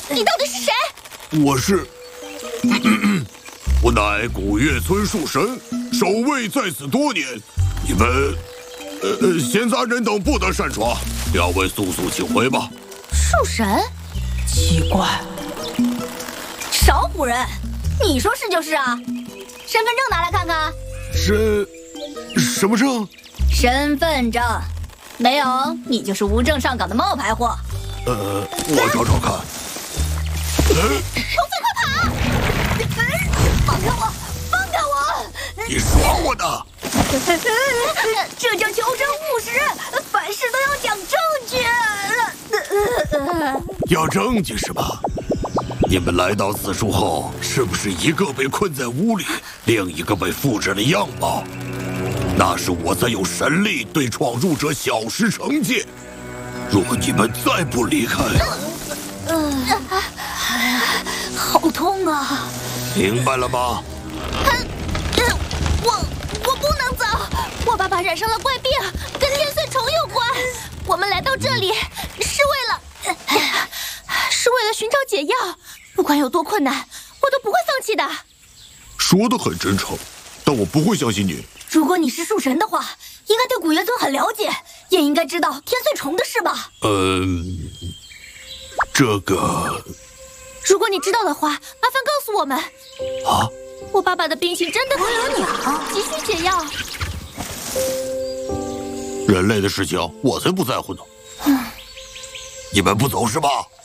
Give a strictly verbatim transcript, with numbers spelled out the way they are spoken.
你到底是谁？ 我是，咳咳我乃古月村树神，守卫在此多年。你们，呃，闲杂人等不得擅闯，两位速速请回吧。 树神？奇怪，少唬人！你说是就是啊。身份证拿来看看。 身，什么证？ 身份证。没有，你就是无证上岗的冒牌货。 呃，我找找看。呃， 虫子，快跑！放开我！放开我！ 你耍我呢！ 这叫求真务实，凡事都要讲证据。 要证据是吧？你们来到此处后，是不是一个被困在屋里，另一个被复制了样貌？那是我在用神力对闯入者小施惩戒。如果你们再不离开， 嗯，好痛啊！ 明白了吗？ 我我不能走，我爸爸染上了怪病，跟天穗虫有关。我们来到这里是为了，是为了寻找解药。不管有多困难，我都不会放弃的。 说得很真诚，但我不会相信你。 如果你是树神的话，应该对古月村很了解，也应该知道天穗虫的事吧？ 嗯，这个…… 如果你知道的话，麻烦告诉我们。 啊？ 我爸爸的病情真的很严重，急需解药。 人类的事情我才不在乎呢。嗯，你们不走是吧？